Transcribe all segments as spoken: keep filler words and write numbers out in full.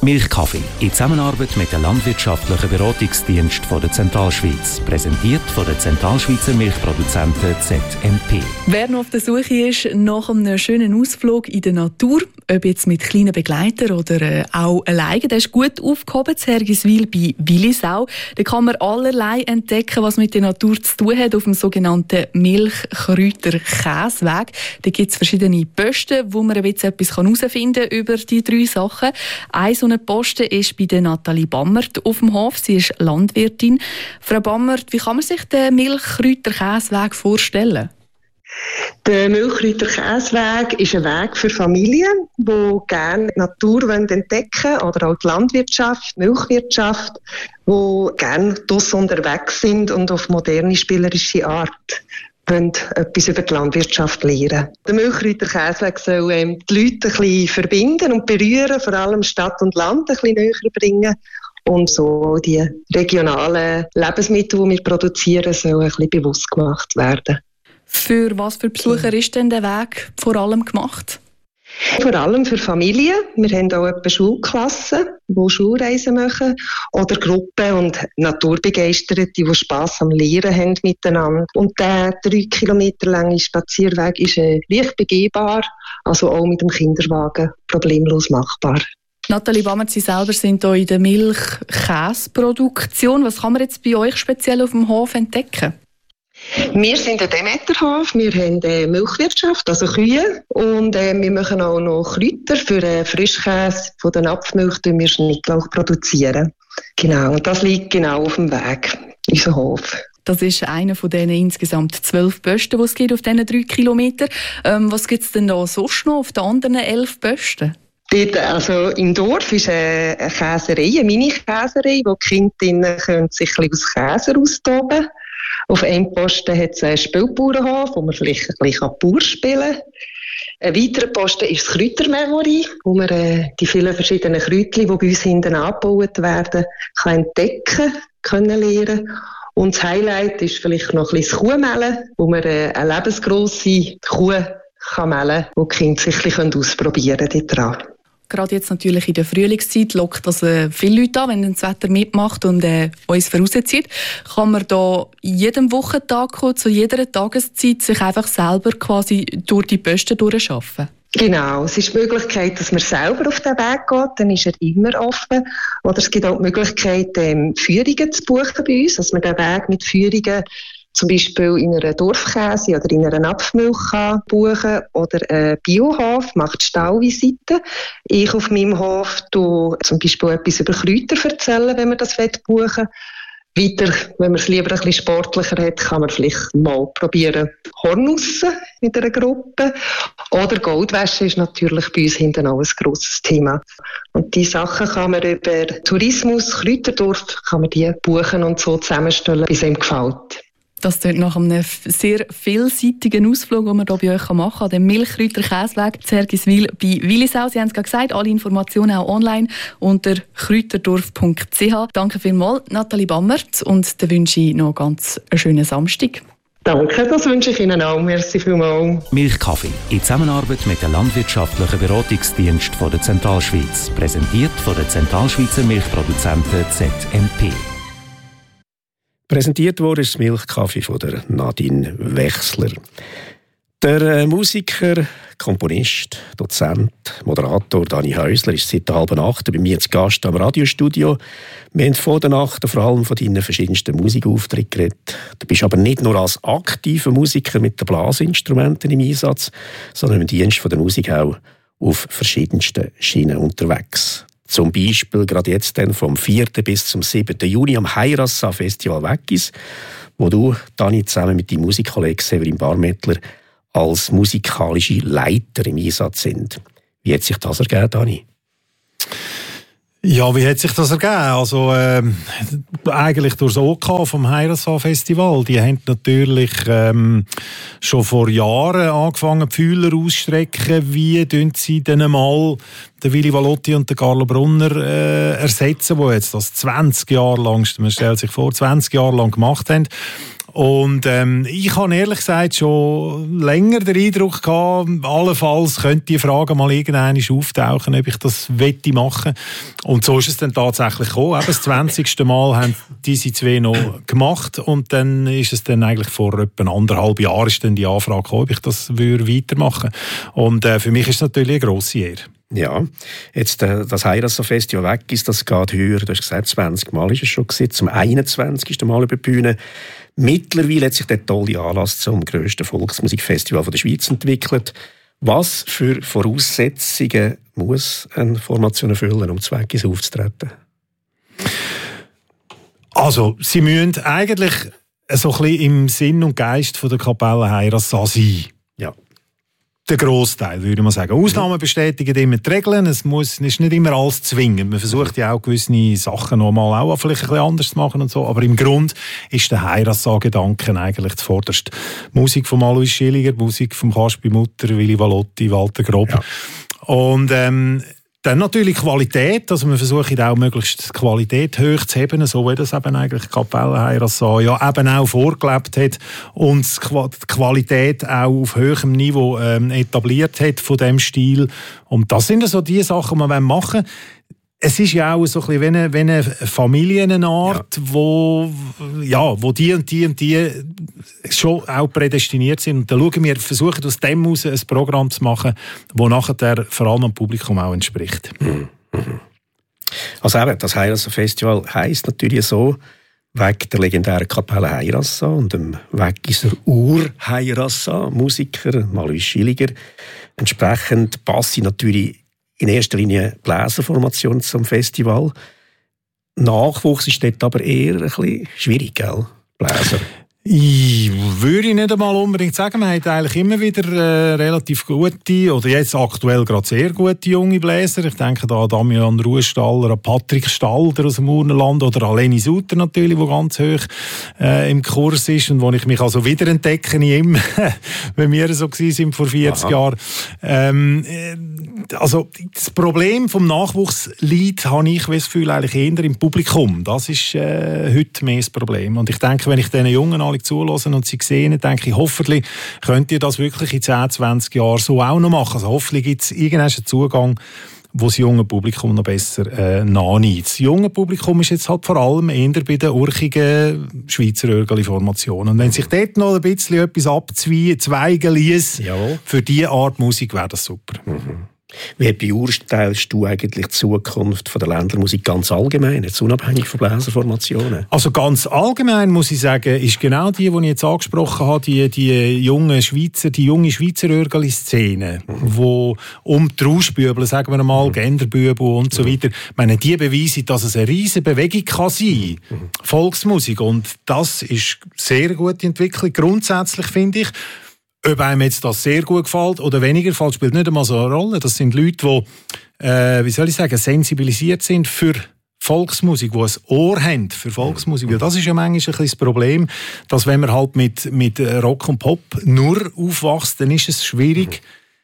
Milchkaffee in Zusammenarbeit mit dem Landwirtschaftlichen Beratungsdienst von der Zentralschweiz. Präsentiert von der Zentralschweizer Milchproduzenten Z M P. Wer noch auf der Suche ist nach einem schönen Ausflug in der Natur, ob jetzt mit kleinen Begleitern oder äh, auch alleine, der ist gut aufgehoben in Hergiswil bei Willisau. Da kann man allerlei entdecken, was mit der Natur zu tun hat, auf dem sogenannten Milchkräuter-Käseweg. Da gibt es verschiedene Posten, wo man jetzt etwas herausfinden kann über die drei Sachen. Eine so eine Posten ist bei der Nathalie Bammert auf dem Hof. Sie ist Landwirtin. Frau Bammert, wie kann man sich den Milchkräuter-Käseweg vorstellen? Der Milchkräuter-Käseweg ist ein Weg für Familien, die gerne die Natur entdecken wollen, oder auch die Landwirtschaft, die Milchwirtschaft, die gerne draussen unterwegs sind und auf moderne, spielerische Art wollen etwas über die Landwirtschaft lernen. Der Milchkräuter-Käseweg soll ähm, die Leute ein bisschen verbinden und berühren, vor allem Stadt und Land ein bisschen näher bringen. Und so die regionalen Lebensmittel, die wir produzieren, sollen ein bisschen bewusst gemacht werden. Für was für Besucher ist denn der Weg vor allem gemacht? Vor allem für Familien. Wir haben auch etwa Schulklassen, die Schulreisen machen. Oder Gruppen und Naturbegeisterte, die Spass am Lehren haben miteinander. Und der drei Kilometer lange Spazierweg ist äh, leicht begehbar, also auch mit dem Kinderwagen problemlos machbar. Nathalie Bammert, Sie selber sind hier in der Milchkäseproduktion. Was kann man jetzt bei euch speziell auf dem Hof entdecken? Wir sind ein Demeterhof, wir haben äh, Milchwirtschaft, also Kühe, und äh, wir machen auch noch Kräuter für äh, Frischkäse von der Napfmilch, die wir Schnittlauch produzieren. Genau, und das liegt genau auf dem Weg, unser Hof. Das ist einer von diesen insgesamt zwölf Posten, die es gibt auf diesen drei Kilometern. Ähm, was gibt es denn da sonst noch auf den anderen elf Posten? Dort, also im Dorf ist eine, eine Käserei, eine Mini-Käserei, wo die Kinder können sich ein bisschen aus Käse austoben. Auf einem Posten hat es einen Spielbauernhof, wo man vielleicht ein bisschen Bauer spielen kann. Ein weiterer Posten ist das Kräutermemory, wo man äh, die vielen verschiedenen Kräutchen, die bei uns hinten angebaut werden, kann entdecken, können lernen. Und das Highlight ist vielleicht noch ein bisschen das Kuhmellen, wo man äh, eine lebensgrosse Kuh kann mellen kann, wo die Kinder sich ein bisschen ausprobieren können. Gerade jetzt natürlich in der Frühlingszeit lockt das äh, viele Leute an, wenn das Wetter mitmacht und äh, uns vorauszieht. Kann man da jedem Wochentag kommen, zu jeder Tageszeit sich einfach selber quasi durch die Posten durchschaffen? Genau, es ist die Möglichkeit, dass man selber auf den Weg geht, dann ist er immer offen. Oder es gibt auch die Möglichkeit, ähm, Führungen zu buchen bei uns, dass man den Weg mit Führungen zum Beispiel in einer Dorfkäse oder in einer Napfmilch kann buchen oder ein Biohof macht Stallvisiten. Ich auf meinem Hof tue zum Beispiel etwas über Kräuter erzählen, wenn man das buchen will. Weiter, wenn man es lieber ein bisschen sportlicher hat, kann man vielleicht mal probieren Hornussen mit einer Gruppe. Oder Goldwäsche ist natürlich bei uns hinten auch ein grosses Thema. Und die Sachen kann man über Tourismus, Kräuterdorf, kann man die buchen und so zusammenstellen, wie es einem gefällt. Das klingt nach einem sehr vielseitigen Ausflug, den man hier bei euch machen kann, dem Milchkräuter-Käseweg zu Hergiswil bei Willisau. Sie haben es gerade gesagt, alle Informationen auch online unter kräuterdorf punkt c h. Danke vielmals, Nathalie Bammert, und dann wünsche ich noch ganz einen schönen Samstag. Danke, das wünsche ich Ihnen auch. Merci vielmals. Milchkaffee in Zusammenarbeit mit dem Landwirtschaftlichen Beratungsdienst von der Zentralschweiz. Präsentiert von der Zentralschweizer Milchproduzenten Z M P. Präsentiert wurde das Milchkaffee von der Nadine Wechsler. Der äh, Musiker, Komponist, Dozent, Moderator Dani Häusler ist seit der halben Nacht bei mir zu Gast am Radiostudio. Wir haben vor der Nacht vor allem von deinen verschiedensten Musikauftritten geredet. Du bist aber nicht nur als aktiver Musiker mit den Blasinstrumenten im Einsatz, sondern im Dienst von der Musik auch auf verschiedensten Schienen unterwegs. Zum Beispiel gerade jetzt dann vom vierten bis zum siebten Juni am Heirassa-Festival Weggis, wo du, Dani, zusammen mit deinem Musikkollegen Severin Barmettler als musikalische Leiter im Einsatz sind. Wie hat sich das ergeben, Dani? Ja, wie hat sich das ergeben? Also ähm, eigentlich durch das O K vom Heirassa-Festival. Die haben natürlich ähm, schon vor Jahren angefangen, die Fühler auszustrecken. Wie tun sie denn mal den Willy Valotti und den Carlo Brunner äh, ersetzen, die jetzt das zwanzig Jahre lang, man stellt sich vor, zwanzig Jahre lang gemacht haben. Und ähm, ich habe ehrlich gesagt schon länger den Eindruck gehabt, allenfalls könnte die Frage mal irgendwann auftauchen, ob ich das wette machen. Und so ist es dann tatsächlich gekommen. Eben das zwanzigste Mal haben diese zwei noch gemacht und dann ist es dann eigentlich vor etwa anderthalb Jahren ist dann die Anfrage gekommen, ob ich das würde weitermachen würde. Und äh, für mich ist es natürlich eine grosse Ehre. Ja, jetzt äh, das Heiratsfestival weg ist, das geht höher. Du hast gesagt, zwanzig Mal ist es schon gewesen, zum einundzwanzigsten Mal über die Bühne. Mittlerweile hat sich der tolle Anlass zum grössten Volksmusikfestival der Schweiz entwickelt. Was für Voraussetzungen muss eine Formation erfüllen, um zu Weggis aufzutreten? Also, sie müssen eigentlich so ein bisschen im Sinn und Geist von der Kapelle Heiratssaal sein. Ja. Der Grossteil, würde man sagen. Ausnahmen bestätigen immer die Regeln. Es muss, es ist nicht immer alles zwingend. Man versucht ja auch gewisse Sachen noch mal auch vielleicht ein bisschen anders zu machen und so. Aber im Grund ist der Heiratssaal-Gedanke eigentlich zuvorderst. Musik von Alois Schilliger, Musik von Kaspi Mutter, Willy Valotti, Walter Grob. Ja. Und ähm, dann natürlich Qualität, also wir versuchen auch möglichst die Qualität hoch zu heben, so wie das eben eigentlich die Kapelle Heiratssaal ja eben auch vorgelebt hat und die Qualität auch auf hohem Niveau ähm, etabliert hat von dem Stil. Und das sind so die Sachen, die wir machen wollen. Es ist ja auch so ein bisschen wie eine, wie eine Familienart, ja. wo, ja, wo die und die und die schon auch prädestiniert sind. Und da schauen wir, versuchen aus dem heraus ein Programm zu machen, das nachher vor allem dem Publikum auch entspricht. Mhm. Also eben, das Heiratsfestival heisst natürlich so, wegen der legendären Kapelle Heiratssaal und dem Weggiser Ur-Heiratssaal, Musiker Alois Schilliger. Entsprechend passe natürlich in erster Linie Bläserformation zum Festival. Nachwuchs ist dort aber eher ein bisschen schwierig, gell? Bläser. Ich würde nicht einmal unbedingt sagen, man hat eigentlich immer wieder äh, relativ gute, oder jetzt aktuell gerade sehr gute junge Bläser. Ich denke da an Damian Ruhestaller, an Patrick Stalder aus dem Urnerland oder an Leni Suter natürlich, der ganz hoch äh, im Kurs ist und wo ich mich also wiederentdecke in ihm, wenn wir so waren vor vierzig Aha. Jahren. Ähm, äh, also das Problem vom Nachwuchs liegt, habe ich das Gefühl, eigentlich eher im Publikum. Das ist äh, heute mehr das Problem. Und ich denke, wenn ich diesen Jungen alle zulassen und sie sehen, denke ich, hoffentlich könnt ihr das wirklich in zehn, zwanzig Jahren so auch noch machen. Also hoffentlich gibt es irgendeinen Zugang, wo das junge Publikum noch besser äh, nachnimmt. Das junge Publikum ist jetzt halt vor allem eher bei den urchigen Schweizer Örgeli-Formationen. Und wenn sich dort noch ein bisschen etwas abzweigen ließ, für diese Art Musik wäre das super. Mhm. Wie beurteilst du eigentlich die Zukunft von der Ländlermusik ganz allgemein, jetzt unabhängig von Bläserformationen? Also ganz allgemein muss ich sagen, ist genau die, die ich jetzt angesprochen habe, die, die junge Schweizer, die junge Schweizer Örgeli-Szene, mhm. wo um die Rauschbübel, sagen wir mal, mhm. Genderbübel und so mhm. weiter, ich meine, die beweisen, dass es eine riesige Bewegung kann sein kann. Mhm. Volksmusik. Und das ist eine sehr gute Entwicklung. Grundsätzlich finde ich, ob einem jetzt das sehr gut gefällt oder weniger gefällt, spielt nicht einmal so eine Rolle. Das sind Leute, die, äh, wie soll ich sagen, sensibilisiert sind für Volksmusik, die ein Ohr haben für Volksmusik. Ja, das ist ja manchmal ein bisschen das Problem, dass wenn man halt mit, mit Rock und Pop nur aufwächst, dann ist es schwierig,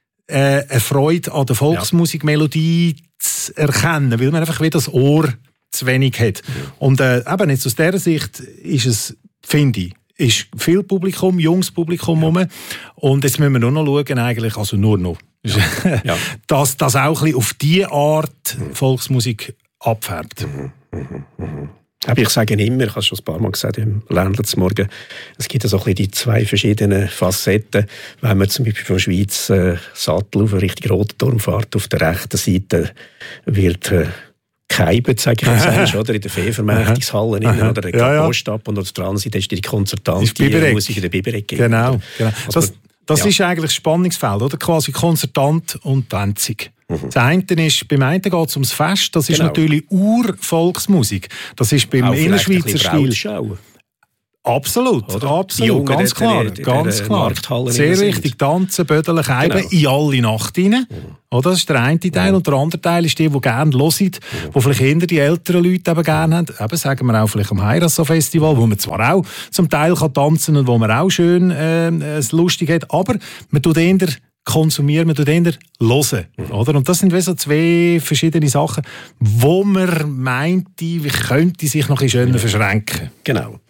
äh, eine Freude an der Volksmusikmelodie zu erkennen, weil man einfach wie das Ohr zu wenig hat. Und äh, eben jetzt aus dieser Sicht ist es, finde ich, ist viel Publikum, junges Publikum rum. Und jetzt müssen wir nur noch schauen, eigentlich, also nur noch, ja. Ja. dass das auch ein bisschen auf diese Art Volksmusik abfärbt. Mhm. Mhm. Mhm. Aber ich sage immer, ich habe es schon ein paar Mal gesagt im Ländler zum Morgen, es gibt so ein bisschen die zwei verschiedenen Facetten. Wenn man zum Beispiel von der Schweiz äh, Sattel auf Richtung Rotenturm fährt, auf der rechten Seite wird äh, Geibet, sage ich jetzt, oder in der Fee-Vermächtungshalle oder der ja, ja. Post ab und auf der anderen Seite ist die konzertante Musik in der Biberec. Genau, genau. Also, das, das ja. ist eigentlich das Spannungsfeld, oder? Quasi Konzertant und Tänzung. Mhm. Das eine ist, beim einen geht es ums Fest, das ist genau. natürlich Ur-Volksmusik. Das ist beim Innerschweizer Stil. Absolut, oder? Absolut, ganz klar, der, der, ganz klar. Sehr wichtig, tanzen, bödeln, Keiben genau. in alle Nacht rein. Mhm. Oder, das ist der eine Teil. Mhm. Und der andere Teil ist die, die gerne hören, mhm. die vielleicht eher die älteren Leute eben gerne haben. Eben, sagen wir auch vielleicht am Heiratssaal-Festival, wo man zwar auch zum Teil kann tanzen und wo man auch schön äh, es lustig hat, aber man tut eher konsumieren, man tut eher hören. Mhm. Oder? Und das sind wie so zwei verschiedene Sachen, wo man meint, wie könnte sich noch ein bisschen schöner verschränken. Genau.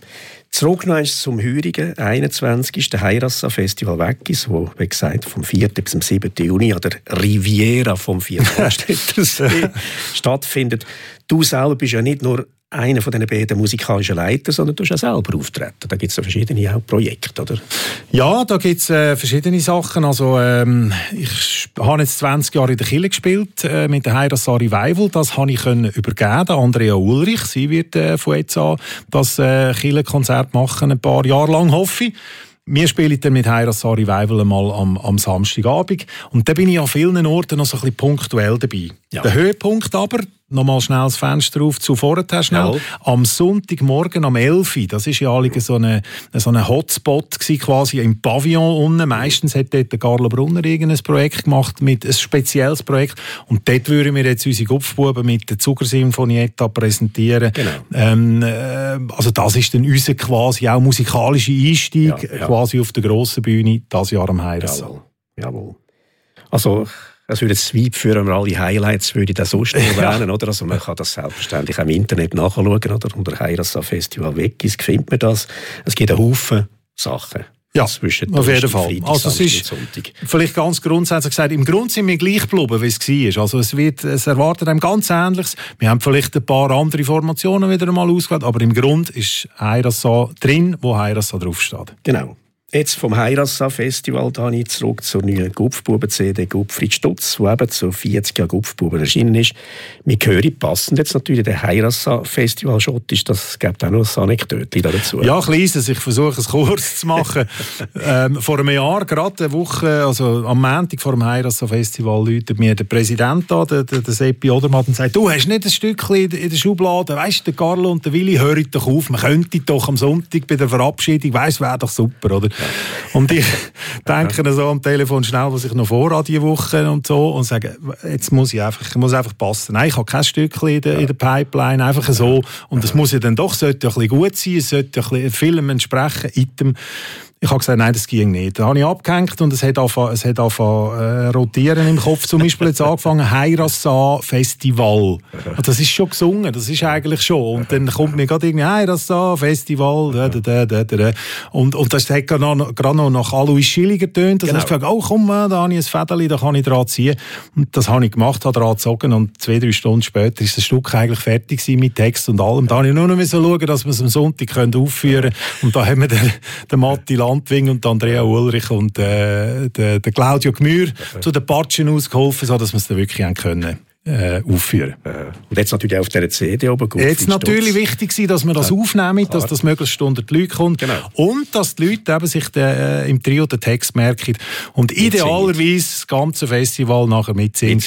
Zurück noch zum heurigen einundzwanzigsten Heirassa-Festival Weggis, wo, wie gesagt, vom vierten bis zum siebten Juni an der Riviera vom Viertelstädtersee stattfindet. Du selber bist ja nicht nur einer von diesen beiden musikalischen Leitern, sondern du hast auch selber auftreten. Da gibt es ja verschiedene auch Projekte, oder? Ja, da gibt es äh, verschiedene Sachen. Also, ähm, ich habe jetzt zwanzig Jahre in der Kirche gespielt äh, mit der Heirassa Revival. Das habe ich können übergeben an Andrea Ulrich. Sie wird äh, von jetzt an das äh, Kirchenkonzert machen, ein paar Jahre lang, hoffe ich. Wir spielen dann mit Heirassa Revival einmal am, am Samstagabend. Und da bin ich an vielen Orten noch so ein bisschen punktuell dabei. Ja. Der Höhepunkt aber, nochmal schnell das Fenster auf zu vorher schnell, ja. Am Sonntagmorgen um elf Uhr, das ist ja so eine, so eine Hotspot gewesen, quasi im Pavillon unten. Meistens hat dort der Carlo Brunner irgendein Projekt gemacht, mit ein spezielles Projekt. Und dort würden wir jetzt unsere Gupfbuben mit der Zuckersinfonietta präsentieren. Genau. Ähm, äh, also das ist dann unser quasi auch musikalischer Einstieg, ja, ja. quasi auf der grossen Bühne, das Jahr am Heirassa. Jawohl. Jawohl. Also es würde jetzt weit führen, wenn wir alle Highlights würde ich da so schnell erwähnen, ja. Oder? Also man kann das selbstverständlich auch im Internet nachschauen, oder? Unter Heirassa Festival Weggis findet man das. Es gibt einen Haufen Sachen. Ja, auf jeden Fall. Freitag, also es ist vielleicht ganz grundsätzlich gesagt, im Grunde sind wir gleich geblieben, wie es war. Also es, wird, es erwartet einem ganz Ähnliches. Wir haben vielleicht ein paar andere Formationen wieder einmal ausgewählt, aber im Grunde ist Heirassa drin, wo Heirassa draufsteht. Genau. Jetzt vom Heirassa-Festival, Dani, zurück zur neuen Gupfbuben-C D Gupfried Stutz, die eben zu vierzig Jahren Gupfbuben erschienen ist. Wir hören passend jetzt natürlich der Heirassa-Festival schottisch, das gibt auch noch ein Anekdötchen dazu. Ja, kleines, ich versuche es kurz zu machen. ähm, vor einem Jahr, gerade eine Woche, also am Montag vor dem Heirassa-Festival, läutet mir der Präsident an, der, der, der Seppi Odermatt, und sagt, du hast nicht ein Stückchen in der Schublade, weisst du, der Carlo und der Willi, hört doch auf, man könnte doch am Sonntag bei der Verabschiedung, weisst, wäre doch super, oder? Und ich denke so am Telefon schnell, was ich noch vorhabe diese Woche und so, und sage, jetzt muss ich einfach, ich muss einfach passen. Nein, ich habe kein Stückchen in der, in der Pipeline, einfach so. Und es muss ja dann doch, sollte ja ein bisschen gut sein, es sollte ja ein bisschen Film entsprechen, Item. Ich habe gesagt, nein, das ging nicht. Da habe ich abgehängt und es hat angefangen, es hat angefangen äh, rotieren im Kopf. Zum Beispiel jetzt angefangen, Heirassa Festival. Und das ist schon gesungen, das ist eigentlich schon. Und dann kommt mir gerade irgendwie Heirassa Festival. Da, da, da, da, da. Und, und das hat gerade noch, gerade noch nach Alois Schilling getönt. Das genau. Habe ich gesagt, oh komm, da habe ich ein Fädeli, da kann ich dran ziehen. Und das habe ich gemacht, habe dran gezogen. Und zwei, drei Stunden später ist das Stück eigentlich fertig gewesen mit Text und allem. Da habe ich nur noch schauen, dass wir es am Sonntag aufführen können. Und da haben wir den, den Matti Landwing und Andrea Ulrich und äh, der, der Claudio Gmür okay. zu den Patschen ausgeholfen, sodass wir es dann wirklich haben können, äh, aufführen. Und jetzt natürlich auch auf dieser C D oben. Jetzt natürlich wichtig sein, dass wir das ja, aufnehmen, klar. Dass das möglichst unter die Leute kommt. Genau. Und dass die Leute eben sich den, äh, im Trio den Text merken und idealerweise das ganze Festival nachher mitsingen.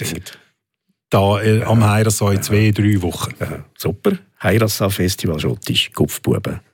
Da äh, am Heirassa in zwei, drei Wochen. Ja. Super. Heirassa Festival Schottisch, Gupfbuben.